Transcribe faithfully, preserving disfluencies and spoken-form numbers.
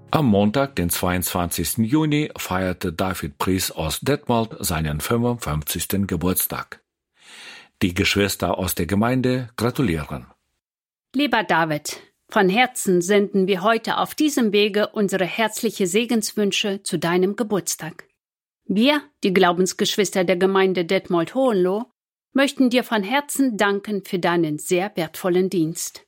Am Montag, den zweiundzwanzigsten Juni, feierte David Pries aus Detmold seinen fünfundfünfzigsten Geburtstag. Die Geschwister aus der Gemeinde gratulieren. Lieber David, von Herzen senden wir heute auf diesem Wege unsere herzliche Segenswünsche zu deinem Geburtstag. Wir, die Glaubensgeschwister der Gemeinde Detmold-Hohenlohe, möchten dir von Herzen danken für deinen sehr wertvollen Dienst.